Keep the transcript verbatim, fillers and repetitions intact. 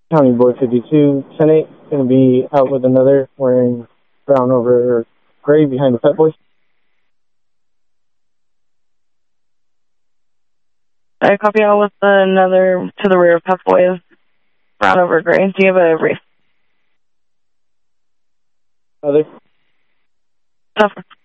County Board fifty-two, ten eight, going to be out with another wearing brown over gray behind the Pep Boys. I copy out with another to the rear of Pep Boys, brown over gray. Do you have a brief? Other? Tougher.